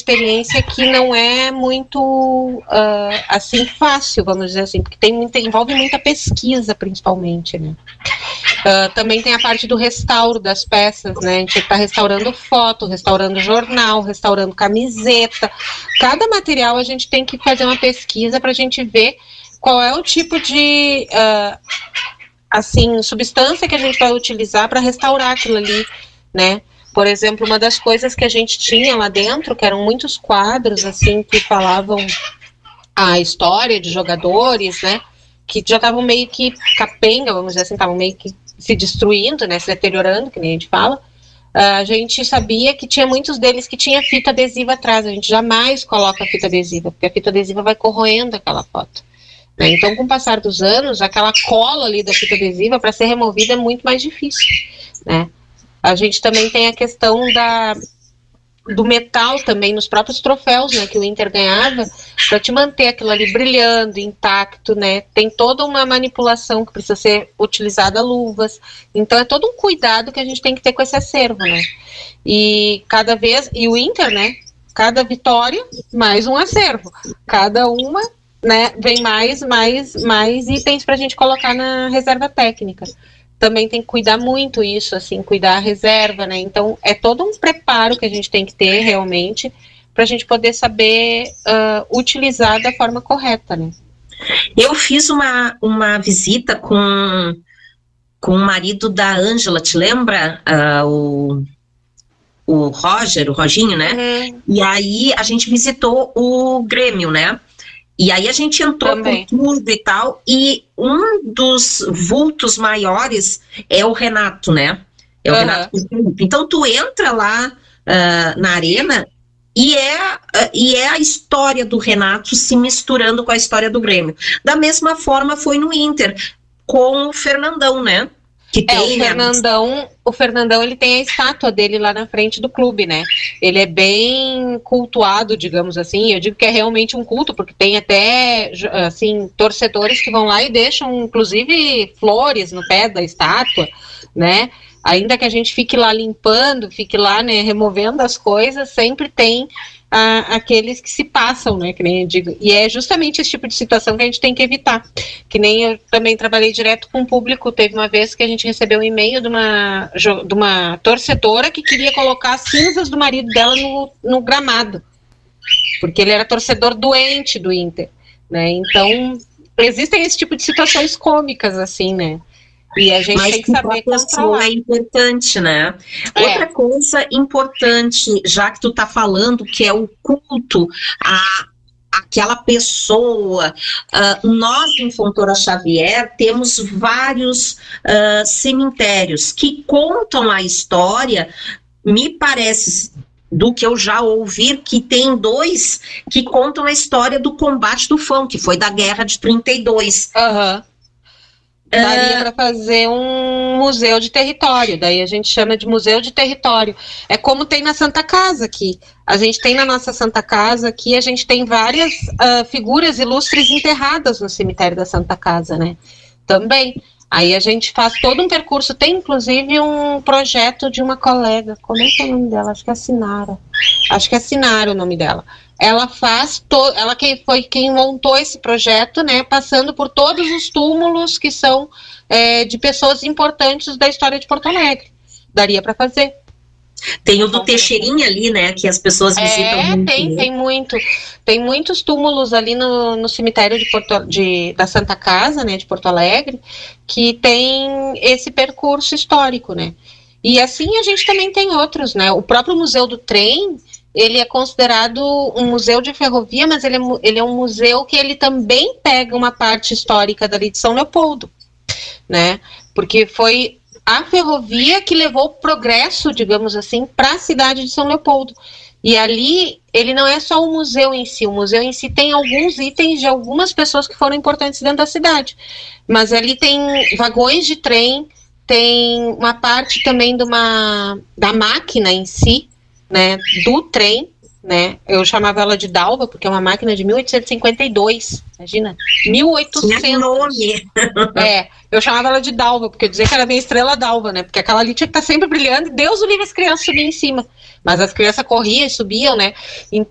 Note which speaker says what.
Speaker 1: experiência que não é muito, assim, fácil, vamos dizer assim, porque envolve muita pesquisa, principalmente, né? Também tem a parte do restauro das peças, né? A gente está restaurando foto, restaurando jornal, restaurando camiseta. Cada material a gente tem que fazer uma pesquisa para a gente ver qual é o tipo de, assim, substância que a gente vai utilizar para restaurar aquilo ali, né? Por exemplo, uma das coisas que a gente tinha lá dentro, que eram muitos quadros, assim, que falavam a história de jogadores, né? Que já estavam meio que capenga, vamos dizer assim, estavam meio que se destruindo, né? Se deteriorando, que nem a gente fala. A gente sabia que tinha muitos deles que tinha fita adesiva atrás. A gente jamais coloca fita adesiva, porque a fita adesiva vai corroendo aquela foto. Né? Então, com o passar dos anos, aquela cola ali da fita adesiva, para ser removida, é muito mais difícil, né? A gente também tem a questão do metal também nos próprios troféus, né, que o Inter ganhava, para te manter aquilo ali brilhando, intacto, né? Tem toda uma manipulação que precisa ser utilizada, luvas. Então é todo um cuidado que a gente tem que ter com esse acervo, né? E cada vez, e o Inter, né, cada vitória, mais um acervo. Cada uma, né, vem mais itens para a gente colocar na reserva técnica. Também tem que cuidar muito isso, assim, cuidar a reserva, né? Então, é todo um preparo que a gente tem que ter, realmente, para a gente poder saber utilizar da forma correta, né?
Speaker 2: Eu fiz uma visita com o marido da Ângela, te lembra? O Roginho, né?
Speaker 1: Uhum.
Speaker 2: E aí, a gente visitou o Grêmio, né? E aí a gente entrou
Speaker 1: Também.
Speaker 2: com tudo e tal, e um dos vultos maiores é o Renato, né? É o Renato. Então tu entra lá na arena e é a história do Renato se misturando com a história do Grêmio. Da mesma forma foi no Inter, com o Fernandão, né? Que tem,
Speaker 1: o Fernandão, ele tem a estátua dele lá na frente do clube, né? Ele é bem cultuado, digamos assim. Eu digo que é realmente um culto, porque tem até, assim, torcedores que vão lá e deixam, inclusive, flores no pé da estátua, né? Ainda que a gente fique lá limpando, fique lá, né, removendo as coisas, sempre tem aqueles que se passam, né, que nem eu digo. E é justamente esse tipo de situação que a gente tem que evitar. Que nem eu também trabalhei direto com o público. Teve uma vez que a gente recebeu um e-mail de uma torcedora que queria colocar as cinzas do marido dela no gramado, porque ele era torcedor doente do Inter, né? Então, existem esse tipo de situações cômicas, assim, né? E a gente tem que saber controlar.
Speaker 2: É importante, né? Outra coisa importante, já que tu tá falando, que é o culto àquela pessoa. Nós, em Fontoura Xavier, temos vários cemitérios que contam a história. Me parece, do que eu já ouvi, que tem 2 que contam a história do combate do Fão, que foi da Guerra de 32.
Speaker 1: Daria para fazer um museu de território, daí a gente chama de museu de território. É como tem na Santa Casa aqui. A gente tem na nossa Santa Casa aqui, a gente tem várias figuras ilustres enterradas no cemitério da Santa Casa, né? Também. Aí a gente faz todo um percurso, tem inclusive um projeto de uma colega, como é que é o nome dela? Acho que é Sinara. Acho que é Sinara o nome dela. Ela ela foi quem montou esse projeto, né, passando por todos os túmulos que são de pessoas importantes da história de Porto Alegre. Daria para fazer.
Speaker 2: Tem o do Teixeirinha ali, né, que as pessoas visitam muito.
Speaker 1: Tem muitos túmulos ali no cemitério da Santa Casa, né, de Porto Alegre, que tem esse percurso histórico, né. E assim a gente também tem outros, né. O próprio Museu do Trem, ele é considerado um museu de ferrovia, mas ele é um museu que ele também pega uma parte histórica dali de São Leopoldo, né? Porque foi a ferrovia que levou o progresso, digamos assim, para a cidade de São Leopoldo. E ali, ele não é só o museu em si tem alguns itens de algumas pessoas que foram importantes dentro da cidade. Mas ali tem vagões de trem, tem uma parte também da máquina em si, né, do trem, né, eu chamava ela de Dalva, porque é uma máquina de 1852, imagina, 1800. Eu chamava ela de Dalva, porque eu dizia que era minha estrela d'alva, né, porque aquela ali tinha que estar sempre brilhando, e Deus o livre as crianças subiam em cima, mas as crianças corriam e subiam, né,